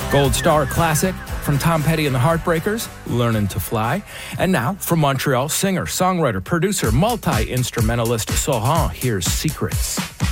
Gold Star Classic from Tom Petty and the Heartbreakers, Learning to Fly. And now, from Montreal, singer, songwriter, producer, multi-instrumentalist Sohan, here's Secrets.